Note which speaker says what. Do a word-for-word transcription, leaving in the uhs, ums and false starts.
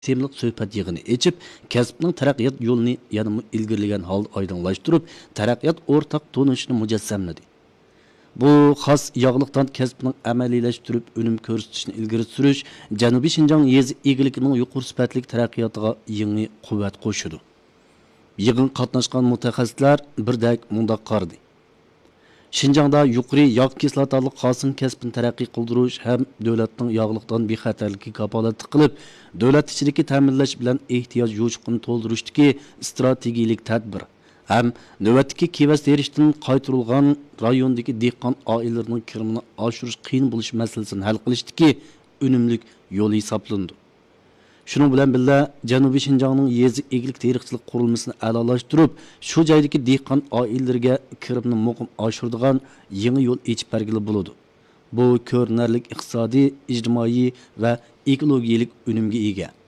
Speaker 1: Temliq söhbət yığını açıb, kəsbning taraqqiyot yo'lini yanımı ilgirlagan holda oydinlashtirib, taraqqiyot o'rtaq tonishini mujassamladi. Bu xas yağlıqdan kəsbning amaliyləştirib önüm ko'rsatishni ilgari surish Janubiy Şinjan yezi egilikining yuqori sifatli taraqqiyotiga yangi quvvat qo'shadi. Yig'in qatnashgan mutaxassislar birdak mundaq qardi. Şinjanda yuqori yog' kislotalik hosil kasbini taraqqiy qildirish ham davlatning yog'liqdan bexatarligi kapolat qilib, davlat ichidagi ta'minlash bilan ehtiyoj yo'qligini to'ldirishdagi strategik tadbir. Ham navbatdagi kevas terishdan qaytarilgan rayondagi dehqon oilalarining kirimini oshirish qiyin bo'lish masalasini hal qilishdagi unumli yo'l hisoblandi. Shuning bilan birga Janubiy Şinjanning yezi eglik tarixchilik qurilmasini a'lolashtirib, shu joydagi dehqon oilalariga kirimni muqim oshiradigan yangi yo'l ochib bergili bo'ladi. Bu ko'rinarli iqtisodiy, ijtimoiy va ekologik unumga ega.